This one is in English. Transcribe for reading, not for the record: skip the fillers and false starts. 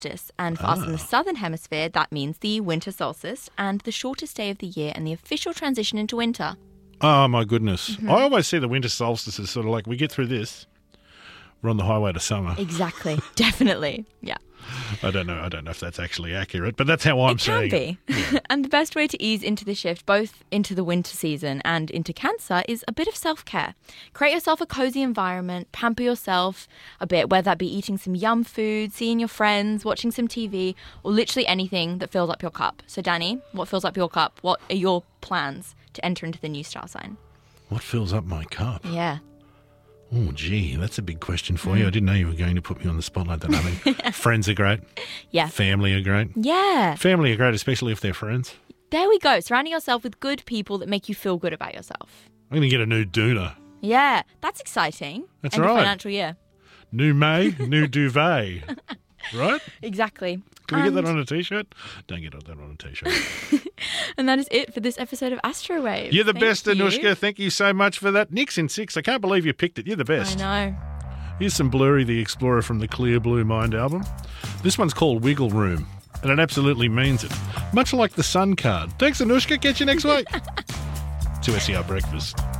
equinox, and for us in the southern hemisphere, that means the winter solstice and the shortest day of the year and the official transition into winter. Oh, my goodness. I always see the winter solstice as sort of like we get through this, we're on the highway to summer. Exactly. Definitely. Yeah. I don't know if that's actually accurate, but that's how I'm saying it. It can be. And the best way to ease into the shift, both into the winter season and into Cancer, is a bit of self-care. Create yourself a cozy environment, pamper yourself a bit, whether that be eating some yum food, seeing your friends, watching some TV, or literally anything that fills up your cup. So, Danny, what fills up your cup? What are your plans to enter into the new star sign? What fills up my cup? Yeah. Oh, gee, that's a big question for you. I didn't know you were going to put me on the spot like that. I mean, friends are great. Yeah. Family are great. Yeah. Family are great, especially if they're friends. There we go. Surrounding yourself with good people that make you feel good about yourself. I'm going to get a new doona. Yeah. That's exciting. That's End of right. financial year. New May, new duvet. Right? Exactly. Can we get that on a T-shirt? Don't get that on a T-shirt. And that is it for this episode of Astro Wave. You're the Thank best, you. Anushka. Thank you so much for that. Nick's in 6. I can't believe you picked it. You're the best. I know. Here's some Blurry the Explorer from the Clear Blue Mind album. This one's called Wiggle Room, and it absolutely means it. Much like the Sun card. Thanks, Anushka. Catch you next week. To SER Breakfast.